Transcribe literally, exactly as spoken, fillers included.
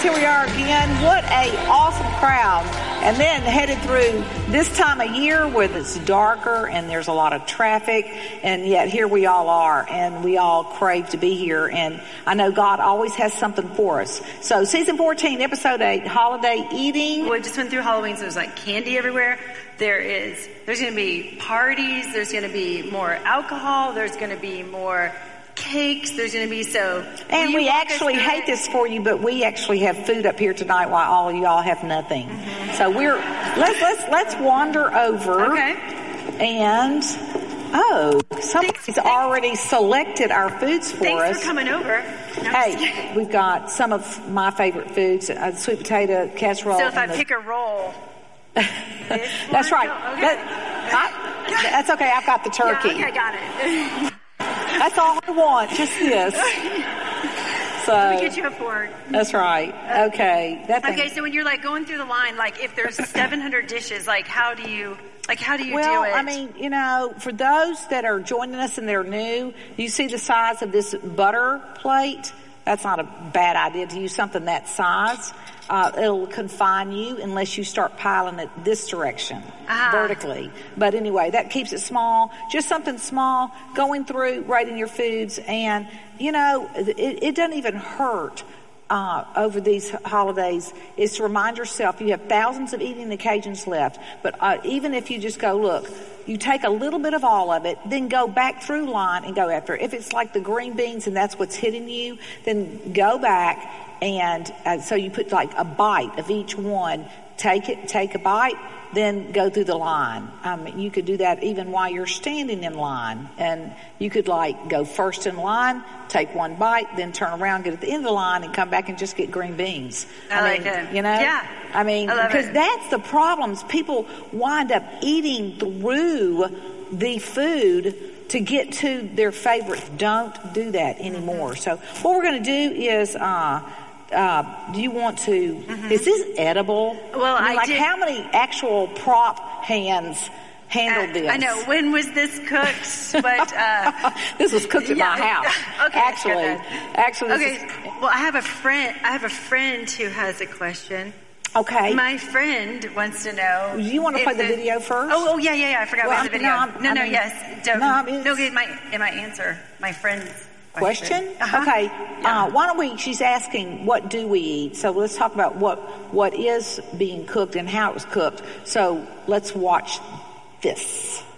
here we are again. What a awesome crowd. And then headed through this time of year where it's darker and there's a lot of traffic, and yet here we all are, and we all crave to be here. And I know God always has something for us. So season fourteen, episode eight, holiday eating. We just went through Halloween, so there's like candy everywhere. There is, there's going to be parties. There's going to be more alcohol. There's going to be more cakes. There's going to be so. And we actually hate this for you, but we actually have food up here tonight while all of y'all have nothing. Mm-hmm. So we're let's let's let's wander over. Okay. And oh, somebody's already selected our foods for Thanks us. Thanks for coming over. No, hey, we've got some of my favorite foods: uh, sweet potato casserole. So if I the, pick a roll. That's right. No, okay. that, I, that's okay. I've got the turkey. Yeah, okay, got it. That's all I want, just this. So let me get you a fork. That's right. Okay. That okay, so when you're like going through the line, like if there's seven hundred dishes, like how do you, like how do you well, do it? I mean, you know, for those that are joining us and they're new, you see the size of this butter plate. That's not a bad idea to use something that size. Uh, it'll confine you unless you start piling it this direction, uh-huh. vertically. But anyway, that keeps it small. Just something small, going through, rating your foods. And, you know, it, it doesn't even hurt uh, over these holidays is to remind yourself you have thousands of eating occasions left. But uh, even if you just go, look, you take a little bit of all of it, then go back through line and go after it. If it's like the green beans and that's what's hitting you, then go back. And uh, so you put like a bite of each one, take it, take a bite, then go through the line. Um, you could do that even while you're standing in line. And you could like go first in line, take one bite, then turn around, get at the end of the line and come back and just get green beans. I, I like mean, it. You know? Yeah. I mean, because it. that's the problems. People wind up eating through the food to get to their favorite. Don't do that anymore. Mm-hmm. So what we're going to do is, uh, Uh, do you want to, mm-hmm. is this edible? Well, I mean, I like did, how many actual prop hands handled uh, this? I know. When was this cooked? But, uh. This was cooked at yeah, my house. Okay. Actually, actually. Okay. Is, well, I have a friend, I have a friend who has a question. Okay. My friend wants to know. Do you want to play the, the video first? Oh, oh, yeah, yeah, yeah. I forgot well, about the video. No, no, I no, mean, yes. Don't, no, I mean, no, it might, it might answer my friend's question. question? Uh-huh. Okay. Yeah. Uh, why don't we, she's asking, what do we eat? So let's talk about what, what is being cooked and how it was cooked. So let's watch this.